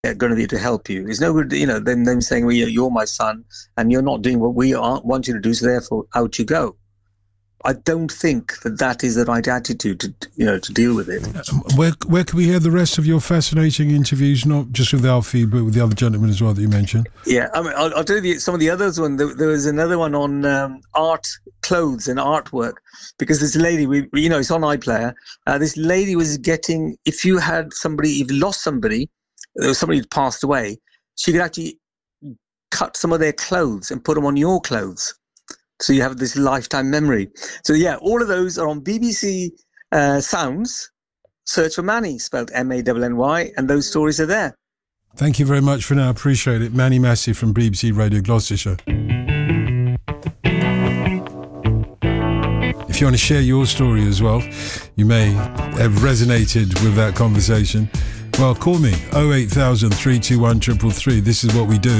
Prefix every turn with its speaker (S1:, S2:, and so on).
S1: going to be to help you. It's no good, them saying, well, you're my son and you're not doing what we want you to do, so therefore out you go. I don't think that is the right attitude to deal with it.
S2: Where can we hear the rest of your fascinating interviews, not just with Alfie, but with the other gentlemen as well that you mentioned?
S1: Yeah, I mean, I'll tell you some of the others. There was another one on art, clothes and artwork, because this lady, it's on iPlayer. This lady was getting, if you lost somebody, there was somebody who'd passed away, she could actually cut some of their clothes and put them on your clothes. So you have this lifetime memory. So yeah, all of those are on BBC Sounds. Search for Manny, spelled Manny, and those stories are there.
S2: Thank you very much for now. Appreciate it. Manny Massey from BBC Radio Gloucestershire. If you want to share your story as well, you may have resonated with that conversation. Well, call me 08000 321 333. This is what we do.